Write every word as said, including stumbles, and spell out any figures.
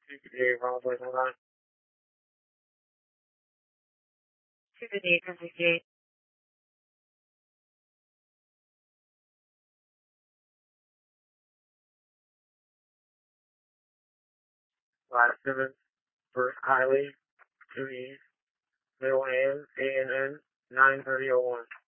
Today, probably not. Today, today. Last Simmons, first Kylie, two E's, middle N, A N N, nine thirty oh one.